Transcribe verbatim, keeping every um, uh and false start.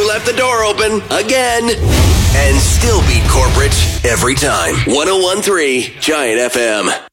left the door open again. And still beat corporate every time. one oh one point three Giant F M.